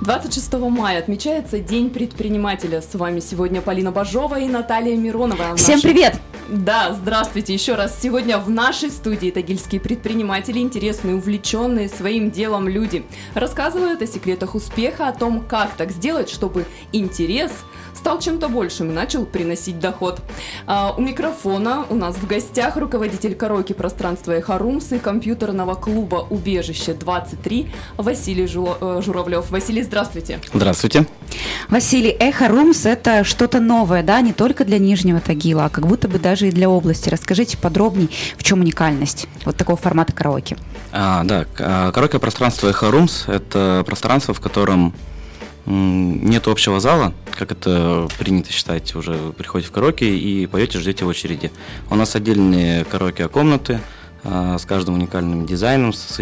26 мая отмечается День предпринимателя. С вами сегодня Полина Бажова и Наталья Миронова. Всем привет! Да, здравствуйте еще раз. Сегодня в нашей студии тагильские предприниматели, интересные, увлеченные своим делом люди. Рассказывают о секретах успеха, о том, как так сделать, чтобы интерес стал чем-то большим и начал приносить доход. У микрофона у нас в гостях руководитель караоке-пространства «Эхо-Румс» и компьютерного клуба «Убежище 23» Василий Журавлев. Василий, здравствуйте. Здравствуйте. Василий, «Эхо-Румс» — это что-то новое, да, не только для Нижнего Тагила, а как будто бы даже и для области. Расскажите подробнее, в чем уникальность вот такого формата караоке. Да, караоке-пространство «Эхо-Румс» — это пространство, в котором нет общего зала, как это принято считать. Уже приходите в караоке и поете, ждете в очереди. У нас отдельные караоке-комнаты с каждым уникальным дизайном, со